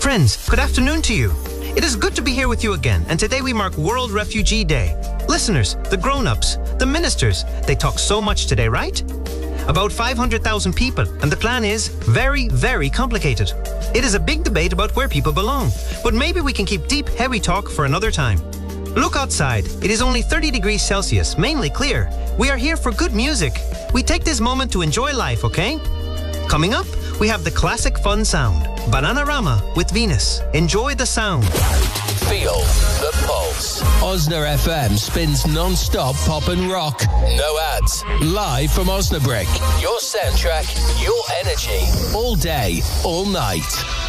Friends, good afternoon to you. It is good to be here with you again, and today we mark World Refugee Day. Listeners, the grown-ups, the ministers, they talk so much today, right? About 500,000 people, and the plan is very, very complicated. It is a big debate about where people belong, but maybe we can keep deep, heavy talk for another time. Look outside. It is only 30 degrees Celsius, mainly clear. We are here for good music. We take this moment to enjoy life, okay? Coming up, we have the classic fun sound, Bananarama with Venus. Enjoy the sound. Feel the pulse. Osna FM spins non-stop pop and rock. No ads. Live from Osnabrück. Your soundtrack, your energy. All day, all night.